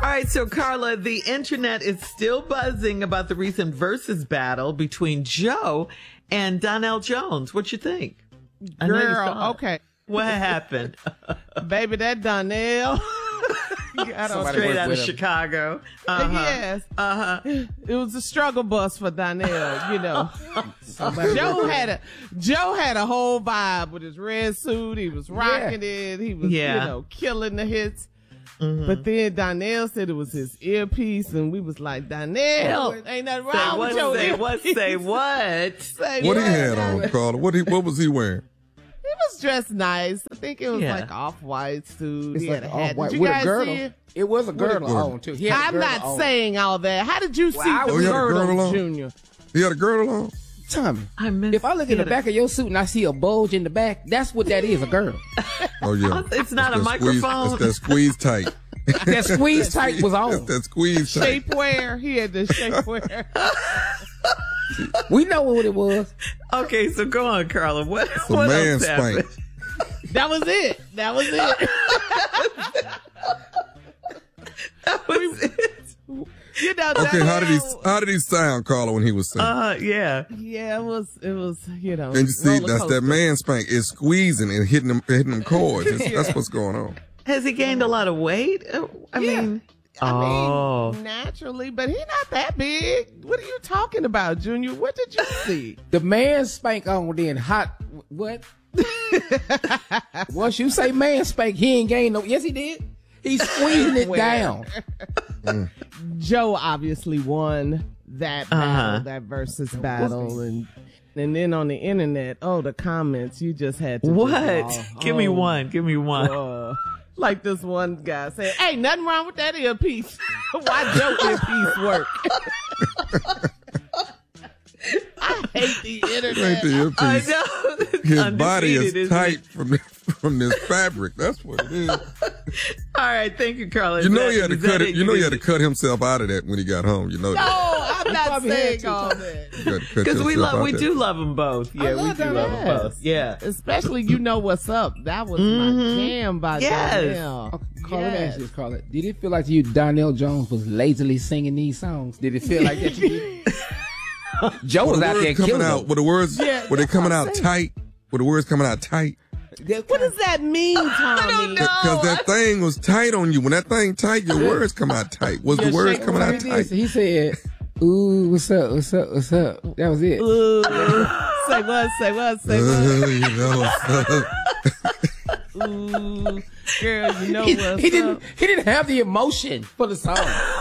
All right, so Carla, the internet is still buzzing about the recent versus battle between Joe and Donell Jones. What you think? Girl, okay. What happened? Baby, that Donell got straight out of Chicago. Yes. It was a struggle bus for Donell, you know. Joe had a whole vibe with his red suit. He was rocking it. He was, killing the hits. Mm-hmm. But then Donell said it was his earpiece, and we was like, Donell, ain't nothing wrong with your earpiece. Say what? What he had on, Carla? What was he wearing? He was dressed nice. I think it was like off-white suit. It's he had like a hat. off-white Did you with guys a girdle. see it? It was a girdle on, too. I'm not saying all that. How did you see the girdle, Junior? He had a girdle on? Tommy, if I look in the back of your suit and I see a bulge in the back, that's what that is, a girdle. Oh, yeah. It's not a microphone. That's that squeeze tight. That squeeze tight was on. That squeeze tight. Shapewear. He had the shapewear. We know what it was. Okay, so go on, Carla. What man else happened? That was it. That was it. You know, okay, how did he sound, Carla, when he was singing? Yeah, it was, you know. And you see, that's that man spank. It's squeezing and hitting them chords. That's what's going on. Has he gained a lot of weight? I mean, naturally, but he's not that big. What are you talking about, Junior? What did you see? The man spank on then hot. What? Once you say man spank, he ain't gained no. Yes, he did. He's squeezing it down. Joe obviously won that battle, that versus battle, and then on the internet, the comments, you just had to. What? Give me one. Like this one guy said, "Hey, nothing wrong with that earpiece. Why Joe earpiece work?" I hate the internet. I know. His body is tight from this fabric. That's what it is. All right, thank you, Carla. You know he had to cut it. You know he had to cut himself out of that when he got home. You know. No, I'm not saying all that. Because we do love them both. Yeah, we do love them both. Yeah, especially You Know What's Up. That was my jam by Donell. Carla, let me ask you this, Carla. Did it feel like to you Donell Jones was lazily singing these songs? Did it feel like that to you? Joe was out there killing out. Were the words were they coming out tight? Were the words coming out tight? What does that mean, Tommy? I don't know. Because that thing was tight on you. When that thing tight, your words come out tight. Was the words coming out tight? He said, "Ooh, what's up? What's up? What's up?" That was it. Ooh. Say what? You know what's up. Ooh, girl, you know what's up. He didn't have the emotion for the song.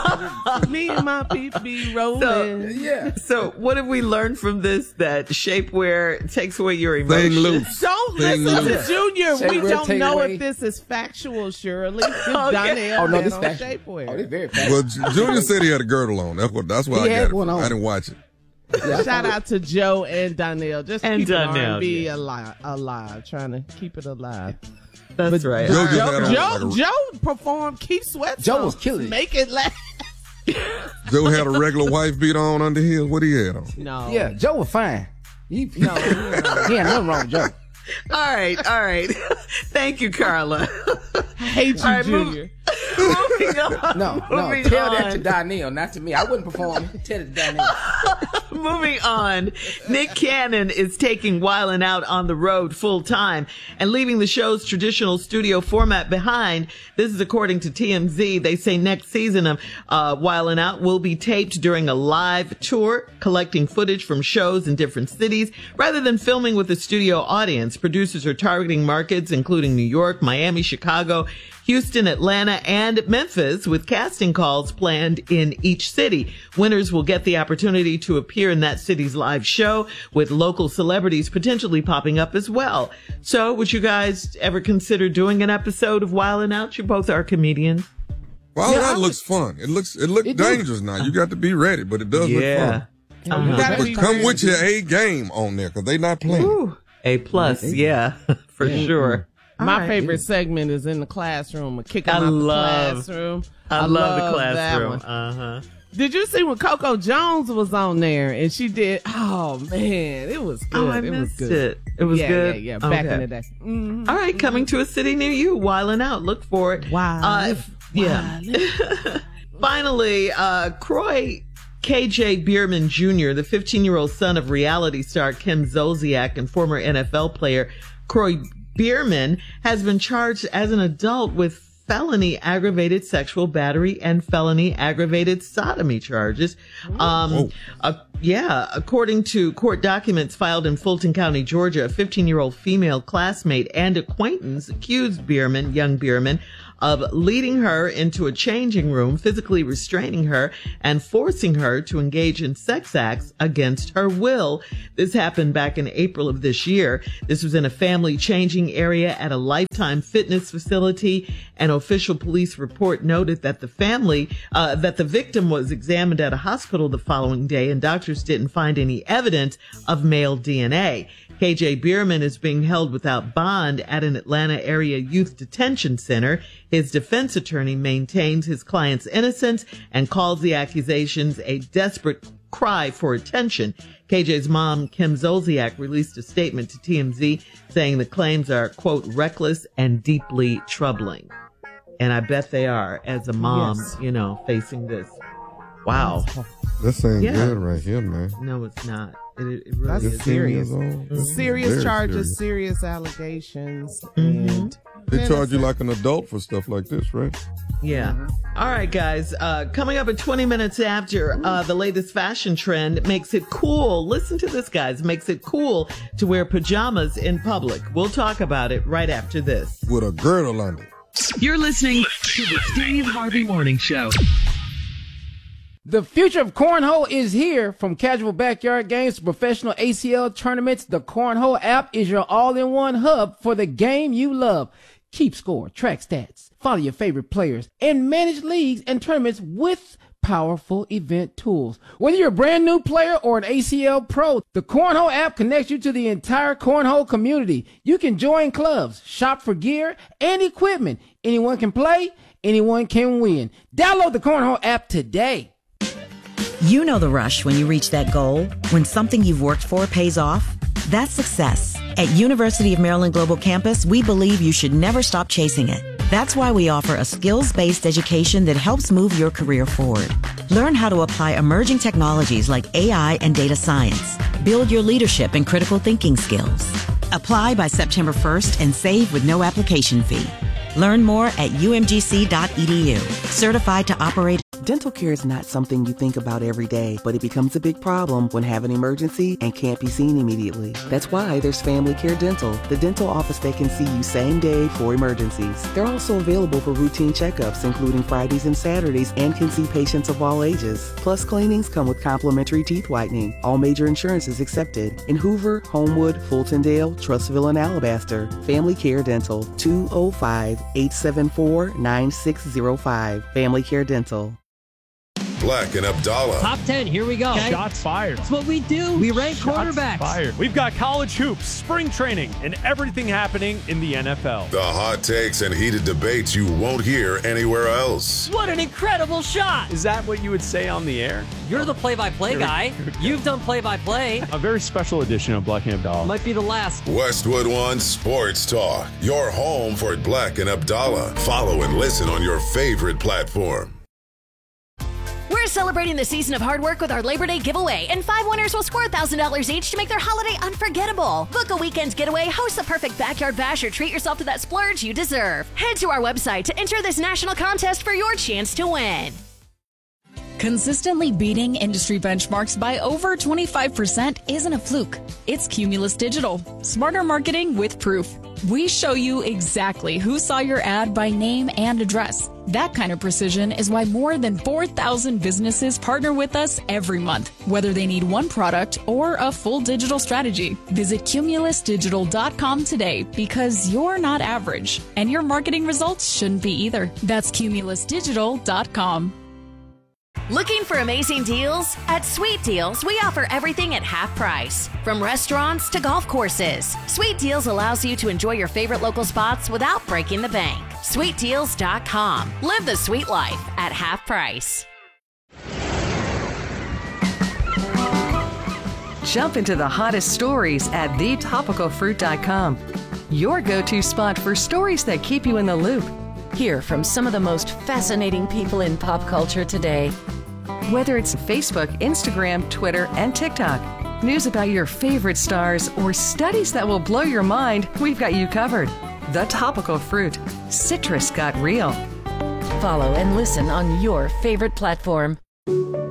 Me and my pee rolling. So what have we learned from this? That shapewear takes away your emotions. Thing loose. Don't listen to Junior. We don't know if this is factual, Shirley. Donell this on factual. shapewear. Oh, this very factual. Well, Junior said he had a girdle on. That's why I got it. I didn't watch it. Shout out to Joe and Donell. Just keep R&B alive. Trying to keep it alive. That's right. Joe performed Keith Sweat. Joe was killing. Make it last. Joe had a regular wife beat on under his. What he had on? No. Yeah, Joe was fine. He had nothing wrong with Joe. All right. Thank you, Carla. I hate you, Junior. Moving on. No. Tell that to Donell, not to me. I wouldn't perform. Tell it to Donell. Moving on. Nick Cannon is taking Wildin' Out on the road full time and leaving the show's traditional studio format behind. This is according to TMZ. They say next season of Wildin' Out will be taped during a live tour, collecting footage from shows in different cities rather than filming with a studio audience. Producers are targeting markets including New York, Miami, Chicago, Houston, Atlanta, and Memphis, with casting calls planned in each city. Winners will get the opportunity to appear in that city's live show, with local celebrities potentially popping up as well. So, would you guys ever consider doing an episode of Wildin' Out? You both are comedians. Wildin' Out looks fun. It looks dangerous now. You got to be ready, but it does look fun. But come with your A game on there, because they not playing. Ooh, A+, for sure. My favorite segment is in the classroom. Kicking out the classroom. I love the classroom. Did you see when Coco Jones was on there and she did? Oh man, it was good. I missed it. It was good. Yeah. Back in the day. Mm-hmm. All right, coming to a city near you. Wildin' Out. Look for it. Wow. Finally, Kroy KJ Bierman Jr., the 15-year-old son of reality star Kim Zolciak and former NFL player Kroy Bierman, has been charged as an adult with felony aggravated sexual battery and felony aggravated sodomy charges. According to court documents filed in Fulton County, Georgia, a 15-year-old female classmate and acquaintance accused young Bierman, of leading her into a changing room, physically restraining her, and forcing her to engage in sex acts against her will. This happened back in April of this year. This was in a family changing area at a Lifetime fitness facility. An official police report noted that the victim was examined at a hospital the following day, and doctors didn't find any evidence of male DNA. KJ Bierman is being held without bond at an Atlanta area youth detention center. His defense attorney maintains his client's innocence and calls the accusations a desperate cry for attention. KJ's mom, Kim Zolciak, released a statement to TMZ saying the claims are, quote, reckless and deeply troubling. And I bet they are, as a mom, facing this. Wow. This ain't good right here, man. No, it's not. It really is serious. Serious charges, serious allegations, and they charge you like an adult for stuff like this, right? Yeah. All right, guys. Coming up at 20 minutes after, the latest fashion trend makes it cool. Listen to this, guys. Makes it cool to wear pajamas in public. We'll talk about it right after this. With a girdle on it. You're listening to the Steve Harvey Morning Show. The future of cornhole is here. From casual backyard games to professional ACL tournaments, the Cornhole app is your all-in-one hub for the game you love. Keep score, track stats, follow your favorite players, and manage leagues and tournaments with powerful event tools. Whether you're a brand new player or an ACL pro, the Cornhole app connects you to the entire cornhole community. You can join clubs, shop for gear and equipment. Anyone can play, anyone can win. Download the Cornhole app today. You know the rush when you reach that goal, when something you've worked for pays off. That's success. At University of Maryland Global Campus, we believe you should never stop chasing it. That's why we offer a skills-based education that helps move your career forward. Learn how to apply emerging technologies like AI and data science. Build your leadership and critical thinking skills. Apply by September 1st and save with no application fee. Learn more at umgc.edu. Certified to operate. Dental care is not something you think about every day, but it becomes a big problem when have an emergency and can't be seen immediately. That's why there's Family Care Dental, the dental office that can see you same day for emergencies. They're also available for routine checkups, including Fridays and Saturdays, and can see patients of all ages. Plus, cleanings come with complimentary teeth whitening. All major insurances accepted. In Hoover, Homewood, Fultondale, Trustville, and Alabaster. Family Care Dental, 205-874-9605. Family Care Dental. Black and Abdallah. Top 10, here we go. Okay. Shots fired. That's what we do. We rank quarterbacks. Fired. We've got college hoops, spring training, and everything happening in the NFL. The hot takes and heated debates you won't hear anywhere else. What an incredible shot. Is that what you would say on the air? You're the play-by-play guy. You've done play-by-play. A very special edition of Black and Abdallah. Might be the last. Westwood One Sports Talk. Your home for Black and Abdallah. Follow and listen on your favorite platform. We're celebrating the season of hard work with our Labor Day giveaway, and 5 winners will score $1,000 each to make their holiday unforgettable. Book a weekend getaway, host the perfect backyard bash, or treat yourself to that splurge you deserve. Head to our website to enter this national contest for your chance to win. Consistently beating industry benchmarks by over 25% isn't a fluke. It's Cumulus Digital. Smarter marketing with proof. We show you exactly who saw your ad by name and address. That kind of precision is why more than 4,000 businesses partner with us every month, whether they need one product or a full digital strategy. Visit cumulusdigital.com today, because you're not average, and your marketing results shouldn't be either. That's cumulusdigital.com. Looking for amazing deals? At Sweet Deals, we offer everything at half price. From restaurants to golf courses, Sweet Deals allows you to enjoy your favorite local spots without breaking the bank. SweetDeals.com. Live the sweet life at half price. Jump into the hottest stories at thetopicalfruit.com. Your go-to spot for stories that keep you in the loop. Hear from some of the most fascinating people in pop culture today. Whether it's Facebook, Instagram, Twitter, and TikTok, news about your favorite stars, or studies that will blow your mind, we've got you covered. The Topical Fruit. Citrus got real. Follow and listen on your favorite platform.